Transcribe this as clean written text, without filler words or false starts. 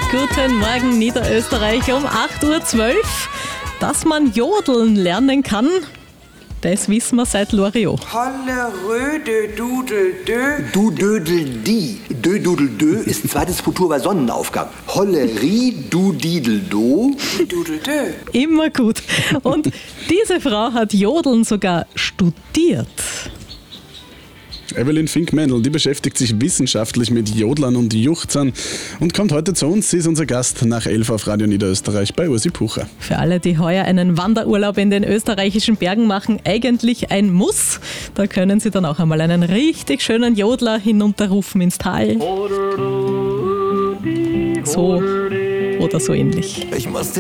Guten Morgen Niederösterreich um 8.12 Uhr. Dass man jodeln lernen kann, das wissen wir seit Loriot. Holle Röde Dudel Dö. Du Dödel die. Dö Dudel Dö ist zweites Futur bei Sonnenaufgang. Holle Ri Du Didel Do. Dudel Dö. Immer gut. Und diese Frau hat Jodeln sogar studiert. Evelyn Fink-Mendel, die beschäftigt sich wissenschaftlich mit Jodlern und Juchzern und kommt heute zu uns. Sie ist unser Gast nach 11 auf Radio Niederösterreich bei Ursi Pucher. Für alle, die heuer einen Wanderurlaub in den österreichischen Bergen machen, eigentlich ein Muss. Da können Sie dann auch einmal einen richtig schönen Jodler hinunterrufen ins Tal. So oder so ähnlich. Ich muss